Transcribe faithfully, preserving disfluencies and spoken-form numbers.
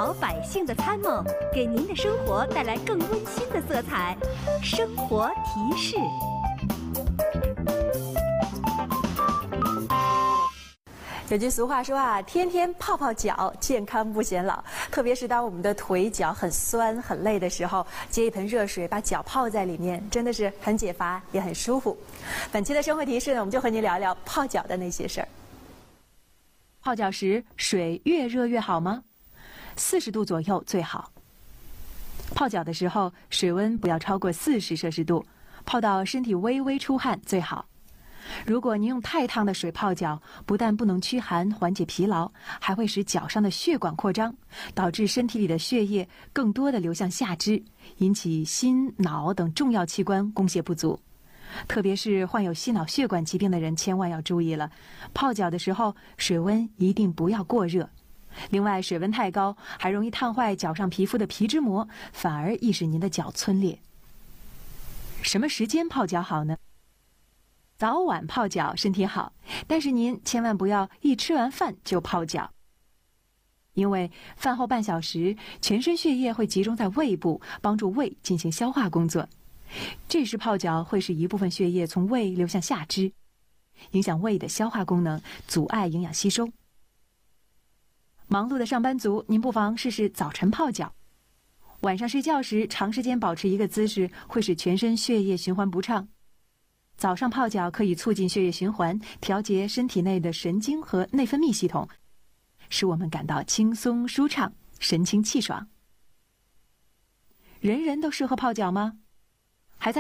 好百姓的参谋，给您的生活带来更温馨的色彩。生活提示。 有句俗话说啊，天天泡泡脚，健康不显老。特别是当我们的腿脚很酸、很累的时候，接一盆热水，把脚泡在里面，真的是很解乏，也很舒服。本期的生活提示呢，我们就和您聊聊泡脚的那些事儿。泡脚时，水越热越好吗？四十度左右最好。泡脚的时候，水温不要超过四十摄氏度，泡到身体微微出汗最好。如果您用太烫的水泡脚，不但不能驱寒缓解疲劳，还会使脚上的血管扩张，导致身体里的血液更多的流向下肢，引起心、脑等重要器官供血不足。特别是患有心脑血管疾病的人，千万要注意了，泡脚的时候水温一定不要过热。另外，水温太高还容易烫坏脚上皮肤的皮脂膜，反而易使您的脚皴裂。什么时间泡脚好呢？早晚泡脚身体好，但是您千万不要一吃完饭就泡脚，因为饭后半小时，全身血液会集中在胃部，帮助胃进行消化工作。这时泡脚会使一部分血液从胃流向下肢，影响胃的消化功能，阻碍营养吸收。忙碌的上班族，您不妨试试早晨泡脚。晚上睡觉时，长时间保持一个姿势，会使全身血液循环不畅。早上泡脚可以促进血液循环，调节身体内的神经和内分泌系统，使我们感到轻松舒畅，神清气爽。人人都适合泡脚吗？